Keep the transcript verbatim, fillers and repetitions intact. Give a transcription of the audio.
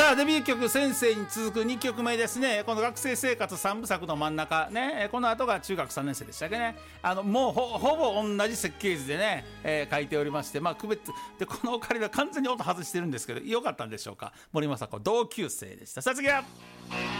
さあデビュー曲先生に続くにきょくめですね。この学生生活さんぶさくの真ん中ね、この後が中学さんねん生でしたっけね。あのもう ほ, ほぼ同じ設計図でね、えー、書いておりまして、まあ区別でこのオカリナ完全に音外してるんですけど、よかったんでしょうか。森昌子同級生でした。さあ次は